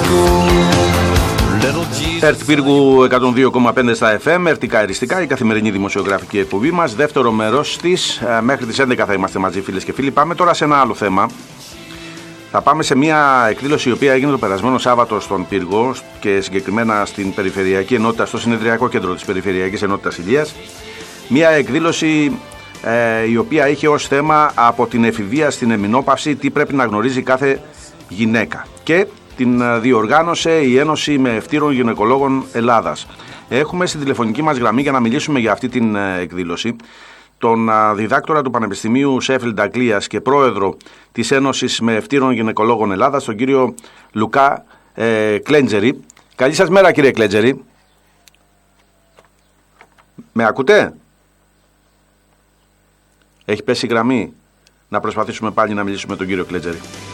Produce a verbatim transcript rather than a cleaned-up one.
ΕΡΤ Πύργου εκατόν δύο κόμμα πέντε στα εφ εμ, ερτικά εριστικά, η καθημερινή δημοσιογραφική εκπομπή μας. Δεύτερο μέρος της, μέχρι τις έντεκα θα είμαστε μαζί, φίλες και φίλοι. Πάμε τώρα σε ένα άλλο θέμα. Θα πάμε σε μια εκδήλωση η οποία έγινε το περασμένο Σάββατο στον Πύργο και συγκεκριμένα στην Περιφερειακή Ενότητα, στο Συνεδριακό Κέντρο της Περιφερειακής Ενότητας Ηλίας. Μια εκδήλωση ε, η οποία είχε ως θέμα από την εφηβεία στην εμεινόπαυση τι πρέπει να γνωρίζει κάθε γυναίκα. Και την διοργάνωσε η Ένωση Μεευτήρων Γυναικολόγων Ελλάδας. Έχουμε στην τηλεφωνική μας γραμμή για να μιλήσουμε για αυτή την εκδήλωση τον διδάκτορα του Πανεπιστημίου Σέφιλντ Αγγλίας και πρόεδρο της Ένωσης Μεευτήρων Γυναικολόγων Ελλάδας, τον κύριο Λουκά ε, Κλέντζερη. Καλή σας μέρα, κύριε Κλέντζερη. Με ακούτε? Έχει πέσει η γραμμή. Να προσπαθήσουμε πάλι να μιλήσουμε με τον κύριο Κλέντζερη.